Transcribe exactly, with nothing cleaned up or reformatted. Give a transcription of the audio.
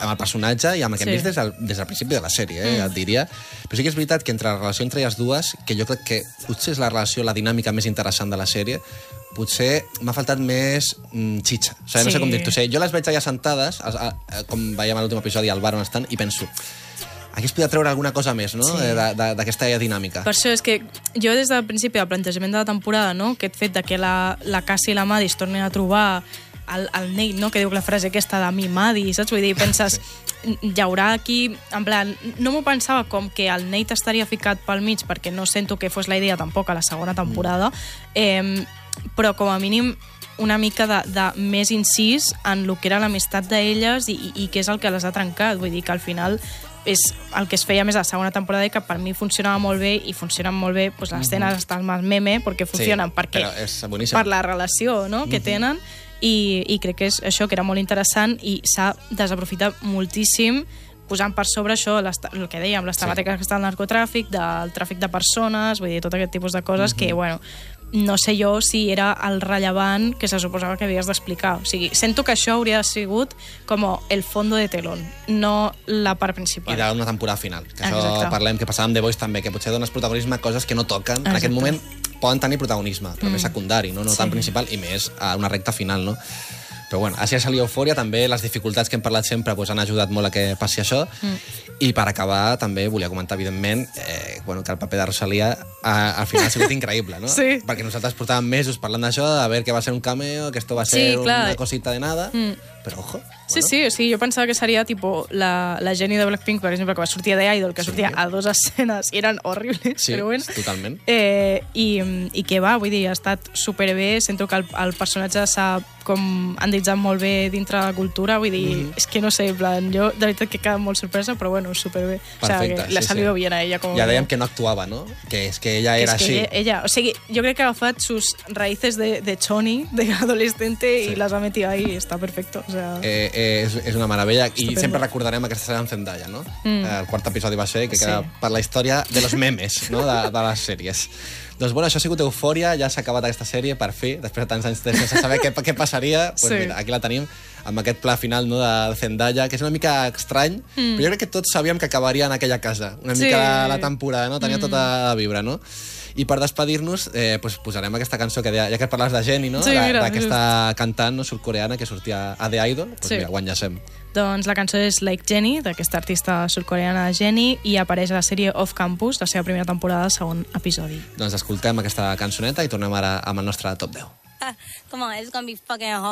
amb el personatge i amb el que hem Sí. vist des del, des del principi de la sèrie, eh, Mm. et diria. Però sí que és veritat que entre la relació entre les dues, que jo crec que potser és la relació, la dinàmica més interessant de la sèrie, potser m'ha faltat més mm, xitxa. O sigui, no Sí. sé com dir-t'ho. O sigui, jo les veig allà sentades, a, a, a, com veiem a l'últim episodi, al bar on estan, i penso, aquí es podria treure alguna cosa més, no?, Sí. Eh, de- de- d'aquesta dinàmica. Per això és que jo des del principi del plantejament de la temporada, no, aquest fet de que la, la Cassie i la Maddie es tornin a trobar el, el Nate, no, que diu la frase aquesta de mi Maddie, saps? Vull dir, penses, hi haurà aquí... En plan, no m'ho pensava com que el Nate estaria ficat pel mig, perquè no sento que fos la idea tampoc a la segona temporada, mm. eh, però com a mínim una mica de, de més incís en el que era l'amistat d'elles i, i, i què és el que les ha trencat. Vull dir que al final és el que es feia més a la segona temporada i que per mi funcionava molt bé i funcionen molt bé pues, les escenes mm-hmm. estan més meme perquè funcionen Sí, perquè, però és boníssim. per la relació, no?, que Mm-hmm. tenen i, i crec que és això, que era molt interessant i s'ha desaprofitat moltíssim posant per sobre això, les, el que dèiem, les temàtiques sí. que està el narcotràfic, del tràfic de persones, vull dir, tot aquest tipus de coses mm-hmm. que, bueno, no sé jo si era el rellevant que se suposava que havies d'explicar. O sigui, sento que això hauria sigut com el fondo de telón, no la part principal. I d'una temporada final. Que això Exacte. parlem, que passàvem de Boys també, que potser dones protagonisme a coses que no toquen. Exacte. En aquest moment poden tenir protagonisme, però mm. més secundari, no, no Sí. tan principal, i més a una recta final, no? Però bueno, així ha salit Eufòria, també les dificultats que hem parlat sempre pues, han ajudat molt a que passi això. Mm. I per acabar, també volia comentar, evidentment, eh, bueno, que el paper de Rosalia a, al final ha sigut increïble, no? Sí. Perquè nosaltres portàvem mesos parlant d'això, a veure que va ser un cameo, que esto va ser Sí, clar. una cosita de nada, mm. però ojo. Sí, bueno. sí, o sigui, jo pensava que seria tipo la, la Jenny de Blackpink, per exemple, que va sortir de Idol, que sortia sí. a dos escenes i eren horribles, Sí, però bueno. totalment. Eh, i, I que va, vull dir, ha estat superbé, sento que el, el personatge s'ha com endinsat molt bé dintre de la cultura, vull dir, mm-hmm. és que no sé, en plan, jo de veritat que he quedat molt sorpresa, però bueno, superbé. Perfecte, o sea, que le ha sí, salido sí. bien a ella. Com Ja dèiem que no actuava, no? Que és que ella era es que així. ella, ella, o sigui, jo crec que ha agafat sus raíces de, de choni, de adolescente, sí. y las ha metido ahí, y está perfecto. O sea... Eh, eh, és, és una meravella. Estupendo. I sempre recordarem aquesta escena amb Zendaya, no? Mm. Eh, el quart episodi va ser, que Sí. queda per la història de los memes, no? de, de les sèries. Doncs bueno, això ha sigut Eufòria, ja s'ha acabat aquesta sèrie, per fi, després de tants anys sense saber què, què passaria, pues Sí. mira, aquí la tenim, amb aquest pla final, no, de Zendaya, que és una mica estrany, mm. però jo crec que tots sabíem que acabaria en aquella casa, una Sí. mica la, la temporada, no? Tenia Mm. tota la vibra, no? I per despedir-nos, eh, pues posarem aquesta cançó, que ja, ja que parles de Jenny, no? Sí, mira, d'aquesta cantant no, sud-coreana que sortia a The Idol, pues Sí. mira, ho enllacem. Doncs la cançó és Like Jenny, d'aquesta artista sud-coreana Jenny, i apareix a la sèrie Off Campus, la seva primera temporada, segon episodi. Doncs escoltem aquesta cançoneta i tornem ara amb el nostre top deu. Come on, it's gonna be fucking hard.